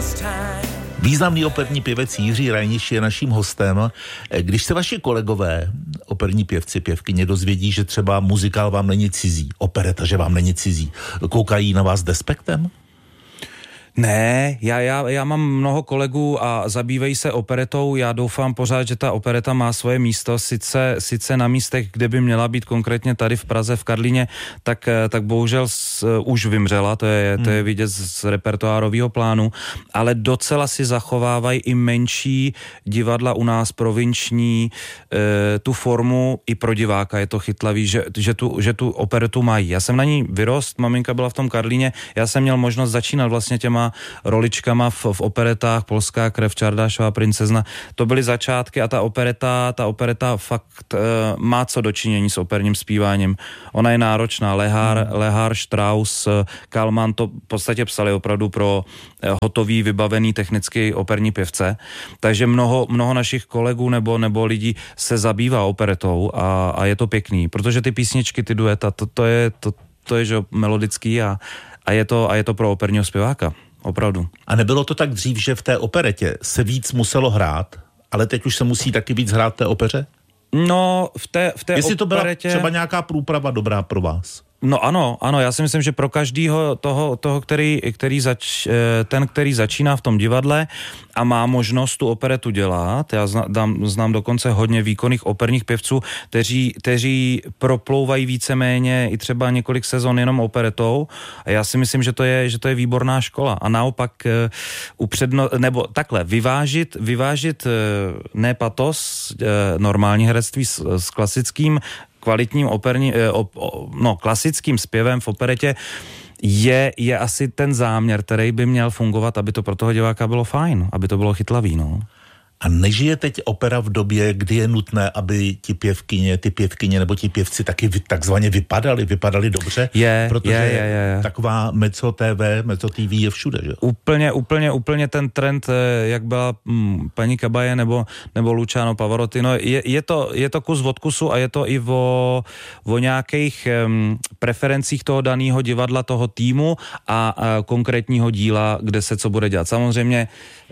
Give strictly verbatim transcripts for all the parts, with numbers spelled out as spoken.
Významný operní pěvec Jiří Reiniš je naším hostem. Když se vaši kolegové, operní pěvci, pěvkyně, dozvědí, že třeba muzikál vám není cizí, opereta, že vám není cizí, koukají na vás despektem? Ne, já, já, já mám mnoho kolegů a zabývají se operetou, já doufám pořád, že ta opereta má svoje místo, sice, sice na místech, kde by měla být konkrétně tady v Praze, v Karlíně, tak, tak bohužel s, už vymřela, to je, to je vidět z repertoárového plánu, ale docela si zachovávají i menší divadla u nás, provinční, e, tu formu i pro diváka je to chytlavý, že, že, tu, že tu operetu mají. Já jsem na ní vyrost, maminka byla v tom Karlíně, já jsem měl možnost začínat vlastně těma roličkama v, v operetách, Polská krev, Čardášová princezna. To byly začátky a ta opereta, ta opereta fakt e, má co dočinění s operním zpíváním. Ona je náročná. Lehár, hmm. Lehár, Strauss, Kalman to v podstatě psali opravdu pro e, hotový, vybavený technicky operní pěvce. Takže mnoho, mnoho našich kolegů nebo, nebo lidí se zabývá operetou a, a je to pěkný, protože ty písničky, ty dueta, to, to je, to, to je že melodický a, a, je to, a je to pro operního zpěváka. Opravdu. A nebylo to tak dřív, že v té operetě se víc muselo hrát, ale teď už se musí taky víc hrát v té opeře? No, v té, v té Jestli to byla operetě... třeba nějaká průprava dobrá pro vás? No ano, ano, já si myslím, že pro každýho toho, toho který, který zač, ten, který začíná v tom divadle a má možnost tu operetu dělat, já znám, znám dokonce hodně výkonných operních pěvců, kteří, kteří proplouvají víceméně i třeba několik sezon jenom operetou a já si myslím, že to je, že to je výborná škola a naopak upředno, nebo takhle, vyvážit, vyvážit ne patos, normální herectví s, s klasickým kvalitním operní, no, klasickým zpěvem v operetě je, je asi ten záměr, který by měl fungovat, aby to pro toho diváka bylo fajn, aby to bylo chytlavý, no. A nežije teď opera v době, kdy je nutné, aby ti pěvkyně, ty pěvkyně nebo ti pěvci taky vy, takzvaně vypadali, vypadali dobře? Je, protože je, je, je. taková Mezzo T V, Mezzo T V je všude, že? Úplně, úplně, úplně ten trend, jak byla hm, paní Kabaje nebo, nebo Luciano Pavarotti, no je, je, to, je to kus od kusu a je to i o, o nějakých hm, preferencích toho daného divadla, toho týmu a, a konkrétního díla, kde se co bude dělat. Samozřejmě,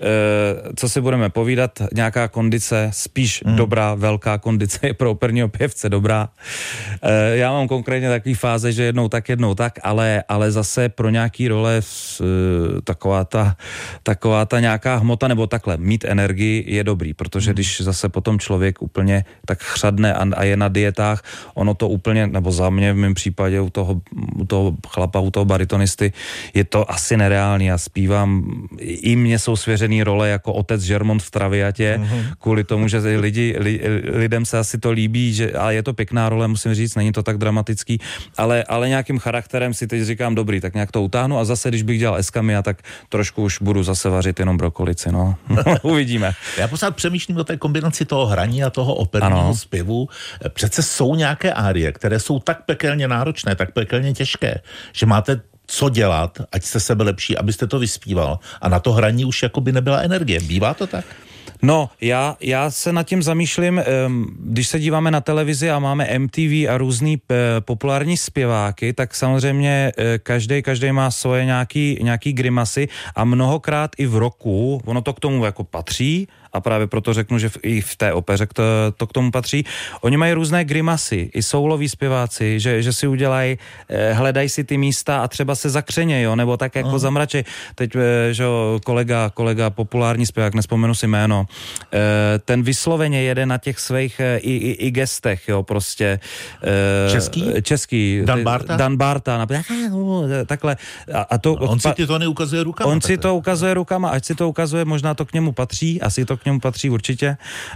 e, co si budeme povídat, nějaká kondice, spíš hmm. dobrá, velká kondice je pro operního pěvce dobrá. E, já mám konkrétně takový fáze, že jednou tak, jednou tak, ale, ale zase pro nějaký role e, taková ta, taková ta nějaká hmota, nebo takhle, mít energii je dobrý, protože hmm. když zase potom člověk úplně tak chřadne a, a je na dietách, ono to úplně, nebo za mě v mém případě u toho, u toho chlapa, u toho baritonisty, je to asi nereálný. Já zpívám, i mně jsou svěřený role jako otec Žermont v Traviatě, mm-hmm. kvůli tomu, že lidi, li, lidem se asi to líbí, že, a je to pěkná role, musím říct, není to tak dramatický, ale, ale nějakým charakterem si teď říkám dobrý, tak nějak to utáhnu a zase, když bych dělal eskamia, tak trošku už budu zase vařit jenom brokolici, no. Uvidíme. Já pořád přemýšlím o té kombinaci toho hraní a toho operního ano. zpěvu. Přece jsou nějaké árie, které jsou tak pekelně náročné, tak pekelně těžké, že máte co dělat, ať jste sebe lepší, abyste to vyspíval a na to hraní už jakoby nebyla energie. Bývá to tak? No, já, já se nad tím zamýšlím, když se díváme na televizi a máme M T V a různý populární zpěváky, tak samozřejmě každý, každý má svoje nějaký, nějaký grimasy a mnohokrát i v roku, ono to k tomu jako patří, a právě proto řeknu, že v, i v té opeře to, to k tomu patří. Oni mají různé grimasy, i souloví zpěváci, že, že si udělají, eh, hledají si ty místa a třeba se zakřeně, jo, nebo tak jako uh. zamračej. Teď, eh, že kolega, kolega populární zpěvák, nespomenu si jméno, eh, ten vysloveně jede na těch svých eh, i, i, i gestech, jo, prostě. Eh, český? Český. Dan Barta? Dan Barta, takhle. A, a to, on si ty to neukazuje rukama. On takhle. si to ukazuje rukama, ať si to ukazuje, možná to k němu patří, asi to k němu patří určitě.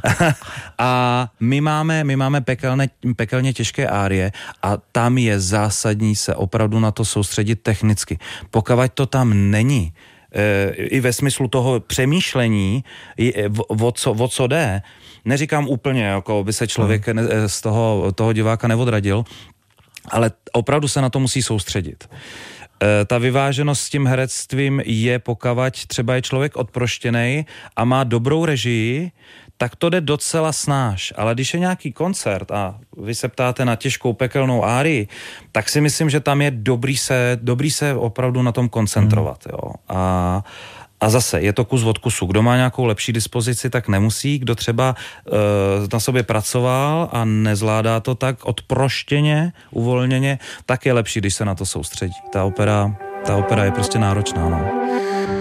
A my máme, my máme pekelné, pekelně těžké árie a tam je zásadní se opravdu na to soustředit technicky. Pokud to tam není, i ve smyslu toho přemýšlení, o co, o co jde, neříkám úplně, jako by se člověk z toho, toho diváka neodradil, ale opravdu se na to musí soustředit. Ta vyváženost s tím herectvím je, pokavať třeba je člověk odproštěnej a má dobrou režii, tak to jde docela snáš. Ale když je nějaký koncert a vy se ptáte na těžkou pekelnou árii, tak si myslím, že tam je dobrý se, dobrý se opravdu na tom koncentrovat. Jo. A, A zase, je to kus od kusu. Kdo má nějakou lepší dispozici, tak nemusí. Kdo třeba e, na sobě pracoval a nezvládá to tak odproštěně, uvolněně, tak je lepší, když se na to soustředí. Ta opera, ta opera je prostě náročná, no.